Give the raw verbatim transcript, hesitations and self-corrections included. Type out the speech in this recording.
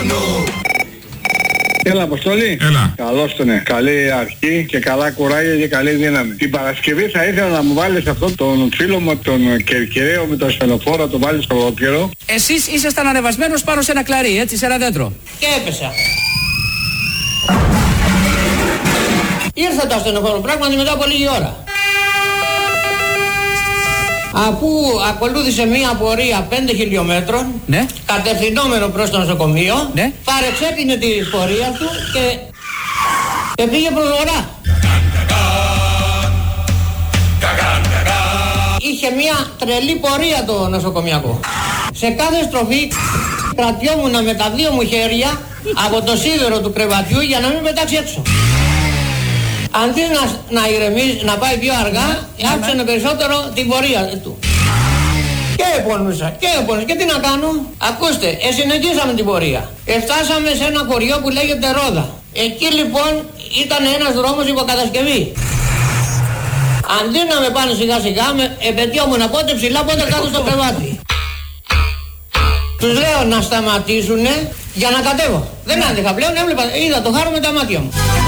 Έλα, Αποστόλη. Έλα. Καλώς τον, ναι. Καλή αρχή και καλά κουράγια και καλή δύναμη. Την Παρασκευή θα ήθελα να μου βάλεις αυτόν τον φίλο μου, τον Κερκυραίο με το ασθενοφόρο, τον βάλεις στο ολόκληρο. Εσείς ήσασταν ανεβασμένος πάνω σε ένα κλαρί, έτσι, σε ένα δέντρο. Και έπεσα. Ήρθε το ασθενοφόρο πράγματι μετά από λίγη ώρα. Αφού ακολούθησε μία πορεία πέντε χιλιόμετρων, ναι, κατευθυνόμενο προς το νοσοκομείο, ναι, παρεξέκλεινε τη πορεία του και, και πήγε προς βορρά. Είχε μία τρελή πορεία το νοσοκομιακό. Σε κάθε στροφή κρατιόμουν με τα δύο μου χέρια από το σίδερο του κρεβατιού για να μην πετάξει έξω. Αντί να, να ηρεμήσει, να πάει πιο αργά, άφησανε περισσότερο την πορεία του. Και επώνουσα, και επώνουσα. Και τι να κάνω. Ακούστε, ε, συνεχίσαμε την πορεία. Εφτάσαμε σε ένα χωριό που λέγεται Ρόδα. Εκεί λοιπόν ήταν ένας δρόμος υποκατασκευή. Αντί να με πάνε σιγά σιγά, με επαιτειόμουν πότε ψηλά, πότε κάτω στο κρεβάτι. Τους λέω να σταματήσουνε για να κατέβω. Δεν άντεχα πλέον, έβλεπα, είδα το χάρο με τα μάτια μου.